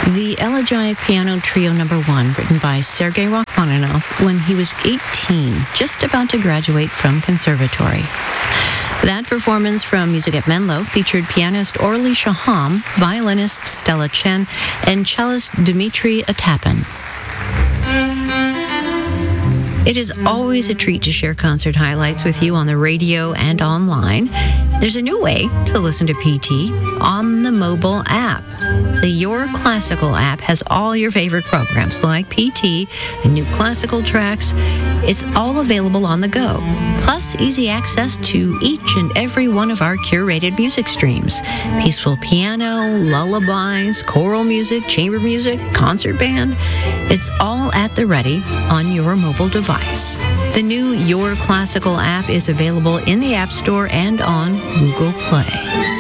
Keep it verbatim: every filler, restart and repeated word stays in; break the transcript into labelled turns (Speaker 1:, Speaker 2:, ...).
Speaker 1: The Elegiac Piano Trio Number One, written by Sergei Rachmaninoff when he was eighteen, just about to graduate from conservatory. That performance from Music at Menlo featured pianist Orly Shaham, violinist Stella Chen, and cellist Dmitry Atapin. It is always a treat to share concert highlights with you on the radio and online. There's a new way to listen to P T on the mobile app. The Your Classical app has all your favorite programs like P T and new classical tracks. It's all available on the go, plus easy access to each and every one of our curated music streams. Peaceful piano, lullabies, choral music, chamber music, concert band. It's all at the ready on your mobile device. The new Your Classical app is available in the App Store and on Google Play.